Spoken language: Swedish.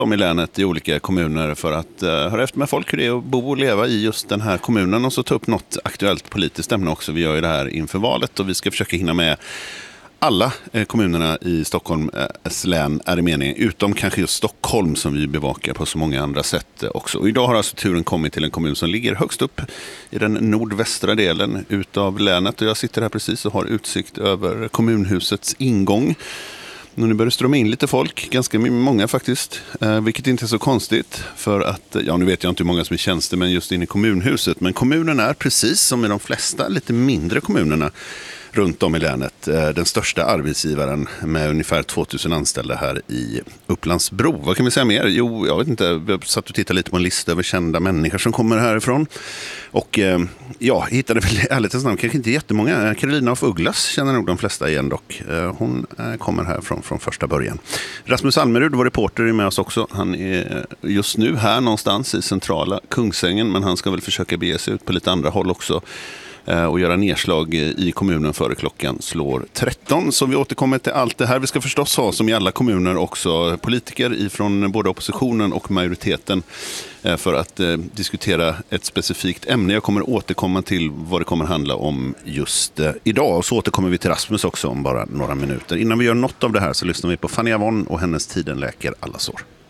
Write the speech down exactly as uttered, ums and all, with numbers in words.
om i länet i olika kommuner för att uh, höra efter med folk hur det är att bo och leva i just den här kommunen och så ta upp något aktuellt politiskt ämne också. Vi gör ju det här inför valet och vi ska försöka hinna med alla eh, kommunerna i Stockholms län är i meningen, utom kanske just Stockholm som vi bevakar på så många andra sätt också. Och idag har alltså turen kommit till en kommun som ligger högst upp i den nordvästra delen utav länet och jag sitter här precis och har utsikt över kommunhusets ingång. Nu börjar det strömma in lite folk, ganska många faktiskt, eh, vilket inte är så konstigt för att, ja nu vet jag inte hur många som är tjänstemän just inne i kommunhuset, men kommunen är precis som i de flesta lite mindre kommunerna runt om i länet den största arbetsgivaren med ungefär tvåtusen anställda här i Upplandsbro. Vad kan vi säga mer? Jo, jag vet inte. Jag satt och tittade lite på en lista över kända människor som kommer härifrån. Och ja, hittade väl ärligt namn kanske inte jättemånga. Carolina af Ugglas känner nog de flesta igen dock. Hon kommer härifrån från första början. Rasmus Almerud var reporter med oss också. Han är just nu här någonstans i centrala Kungsängen, men han ska väl försöka bege sig ut på lite andra håll också och göra nedslag i kommunen före klockan slår tretton. Så vi återkommer till allt det här. Vi ska förstås ha, som i alla kommuner, också politiker ifrån både oppositionen och majoriteten för att eh, diskutera ett specifikt ämne. Jag kommer återkomma till vad det kommer handla om just eh, idag. Och så återkommer vi till Rasmus också om bara några minuter. Innan vi gör något av det här så lyssnar vi på Fanny Avon och hennes Tiden läker alla sår.